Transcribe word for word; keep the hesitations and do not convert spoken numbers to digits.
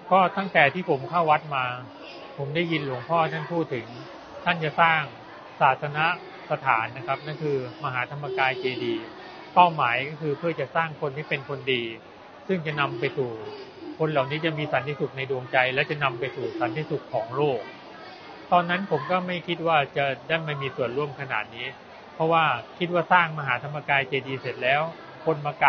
ก็ตั้งแต่ที่ผมเข้าวัดมาผมได้ยินหลวงพ่อท่านพูดถึงท่านจะสร้างศาสนสถานนะครับนั่นคือมหาธรรมกายเจดีย์เป้าหมายก็คือเพื่อจะสร้างคนที่เป็นคนดีซึ่งจะนำไปสู่คนเหล่านี้จะมีสันติสุขในดวงใจและจะนำไปสู่สันติสุขของโลกตอนนั้นผมก็ไม่คิดว่าจะได้มามีส่วนร่วมขนาดนี้เพราะว่าคิดว่าสร้างมหาธรรมกายเจดีย์เสร็จแล้วคนมาก